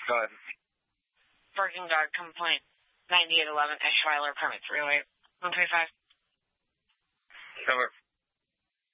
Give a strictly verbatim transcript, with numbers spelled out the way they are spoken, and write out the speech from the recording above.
Go ahead. Barking dog complaint. ninety-eight eleven Eschweiler, apartment three oh eight. one three five. Over.